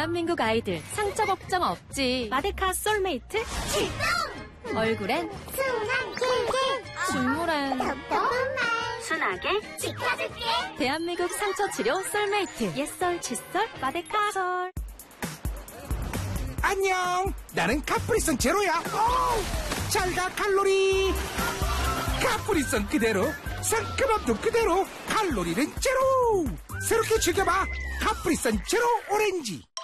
대한민국 아이들 상처 걱정 없지. 마데카 솔메이트 출동! 얼굴엔 순하게 중물엔 순하게 지켜줄게. 대한민국 상처 치료 솔메이트 옛설 칫솔 마데카솔. 안녕, 나는 카프리선 제로야. 잘가 칼로리. 카프리선 그대로, 상큼함도 그대로, 칼로리는 제로. 새롭게 즐겨봐 카프리선 제로 오렌지.